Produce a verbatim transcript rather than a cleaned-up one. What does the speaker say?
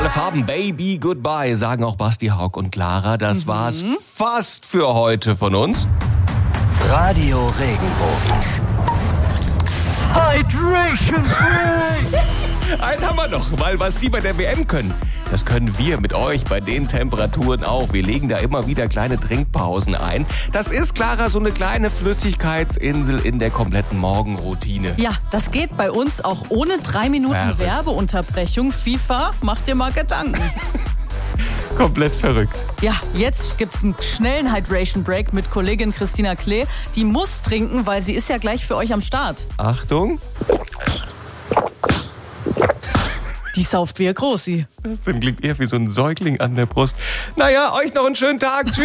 Alle Farben, Baby, Goodbye, sagen auch Basti, Haug und Clara. Das mhm. war's fast für heute von uns. Radio Regenbogen. Hydration Break! Einen haben wir noch, weil was die bei der W M können, das können wir mit euch bei den Temperaturen auch. Wir legen da immer wieder kleine Trinkpausen ein. Das ist, Clara, so eine kleine Flüssigkeitsinsel in der kompletten Morgenroutine. Ja, das geht bei uns auch ohne drei Minuten Verrückt. Werbeunterbrechung. FIFA, mach dir mal Gedanken. Komplett verrückt. Ja, jetzt gibt's einen schnellen Hydration Break mit Kollegin Christina Klee. Die muss trinken, weil sie ist ja gleich für euch am Start. Achtung. Die sauft wie ihr Grossi. Das klingt eher wie so ein Säugling an der Brust. Naja, euch noch einen schönen Tag. Tschüss.